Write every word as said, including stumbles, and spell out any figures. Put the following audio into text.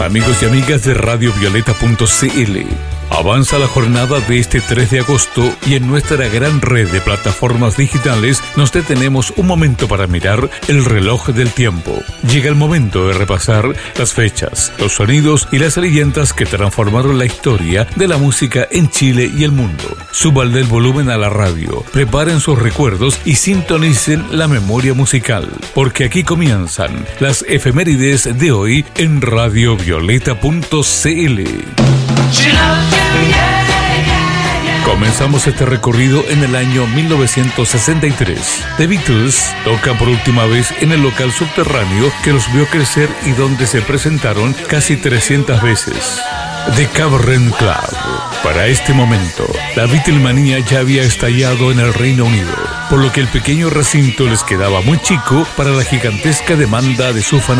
Amigos y amigas de radio violeta punto c l, avanza la jornada de este tres de agosto y en nuestra gran red de plataformas digitales nos detenemos un momento para mirar el reloj del tiempo. Llega el momento de repasar las fechas, los sonidos y las leyendas que transformaron la historia de la música en Chile y el mundo. Súbanle el volumen a la radio, preparen sus recuerdos y sintonicen la memoria musical, porque aquí comienzan las efemérides de hoy en radio violeta punto c l. Comenzamos este recorrido en el año mil novecientos sesenta y tres. The Beatles tocan por última vez en el local subterráneo que los vio crecer y donde se presentaron casi trescientas veces. The Cavern Club. Para este momento, la Beatlemanía ya había estallado en el Reino Unido, por lo que el pequeño recinto les quedaba muy chico para la gigantesca demanda de su fanáticos.